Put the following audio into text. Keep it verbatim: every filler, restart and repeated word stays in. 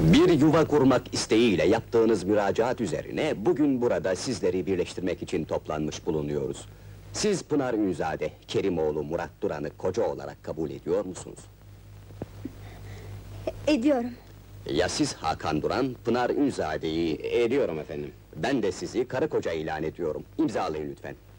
Bir yuva kurmak isteğiyle yaptığınız müracaat üzerine bugün burada sizleri birleştirmek için toplanmış bulunuyoruz. Siz Pınar Ünzade, Kerimoğlu Murat Duran'ı koca olarak kabul ediyor musunuz? Ediyorum. Ya siz Hakan Duran, Pınar Ünzade'yi... Ediyorum efendim. Ben de sizi karı koca ilan ediyorum. İmzalayın lütfen.